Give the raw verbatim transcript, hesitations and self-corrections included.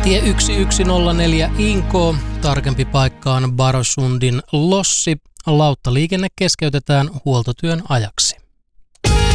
Tie yksi yksi nolla neljä Inkoo, tarkempi paikka on Barosundin lossi. Lauttaliikenne keskeytetään huoltotyön ajaksi.